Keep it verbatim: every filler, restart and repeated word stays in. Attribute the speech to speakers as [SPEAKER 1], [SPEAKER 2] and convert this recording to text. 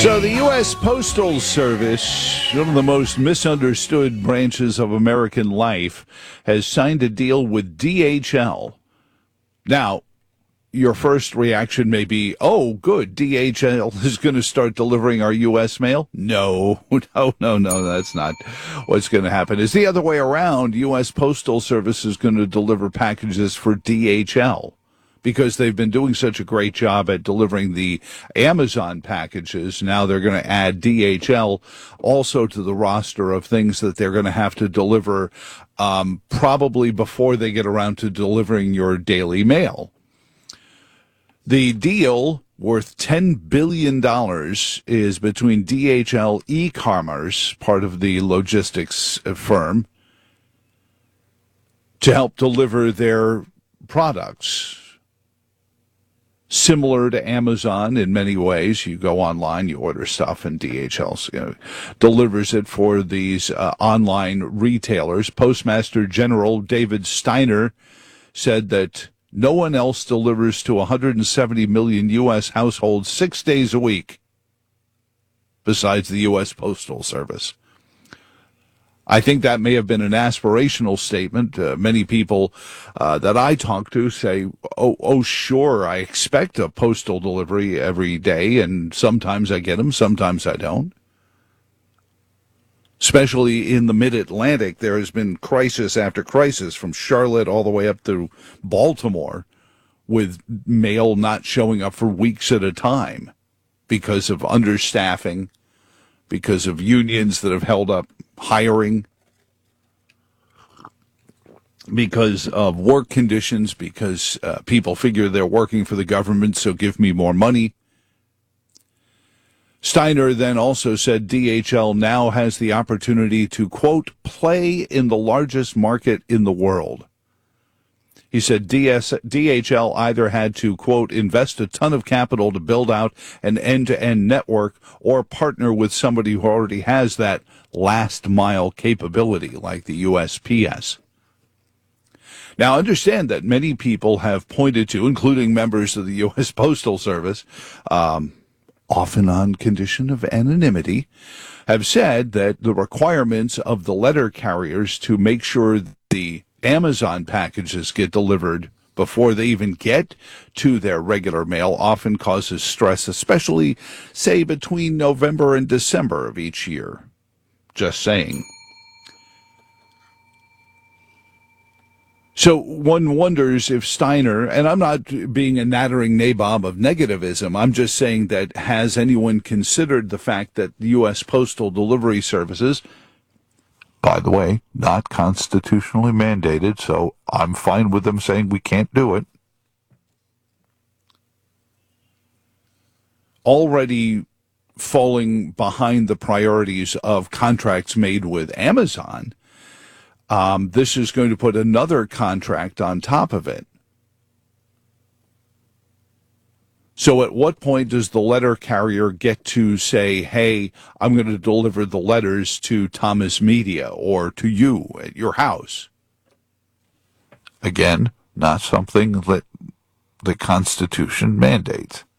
[SPEAKER 1] So the U S. Postal Service, one of the most misunderstood branches of American life, has signed a deal with D H L. Now, your first reaction may be, oh, good, D H L is going to start delivering our U S mail? No, no, no, no, that's not what's going to happen. It's the other way around. U S. Postal Service is going to deliver packages for D H L. Because they've been doing such a great job at delivering the Amazon packages, now they're going to add D H L also to the roster of things that they're going to have to deliver um, probably before they get around to delivering your daily mail. The deal, worth ten billion dollars, is between D H L e-commerce, part of the logistics firm, to help deliver their products. Similar to Amazon in many ways. You go online, you order stuff, and D H L you know, delivers it for these uh, online retailers. Postmaster General David Steiner said that no one else delivers to one hundred seventy million U S households six days a week besides the U S. Postal Service. I think that may have been an aspirational statement. Uh, many people uh, that I talk to say, oh, oh, sure, I expect a postal delivery every day, and sometimes I get them, sometimes I don't. Especially in the mid-Atlantic, there has been crisis after crisis from Charlotte all the way up to Baltimore with mail not showing up for weeks at a time because of understaffing, because of unions that have held up hiring, because of work conditions, because uh, people figure they're working for the government, so give me more money. Steiner then also said D H L now has the opportunity to, quote, play in the largest market in the world. He said D H L either had to, quote, invest a ton of capital to build out an end-to-end network or partner with somebody who already has that last-mile capability like the U S P S. Now, understand that many people have pointed to, including members of the U S. Postal Service, um, often on condition of anonymity, have said that the requirements of the letter carriers to make sure the Amazon packages get delivered before they even get to their regular mail often causes stress, especially, say, between November and December of each year. Just saying. So one wonders if Steiner, and I'm not being a nattering nabob of negativism, I'm just saying that has anyone considered the fact that U S. Postal Delivery Services, by the way, not constitutionally mandated, so I'm fine with them saying we can't do it, already falling behind the priorities of contracts made with Amazon. Um, this is going to put another contract on top of it. So at what point does the letter carrier get to say, hey, I'm going to deliver the letters to Thomas Media or to you at your house? Again, not something that the Constitution mandates.